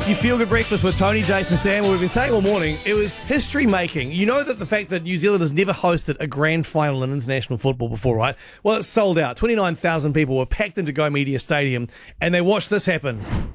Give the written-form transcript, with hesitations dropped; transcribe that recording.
You Feel Good Breakfast with Tony, Jason, Sam. We've been saying all morning, it was history making. You know that the fact that New Zealand has never hosted a grand final in international football before, right? Well, it's sold out. 29,000 people were packed into Go Media Stadium and they watched this happen.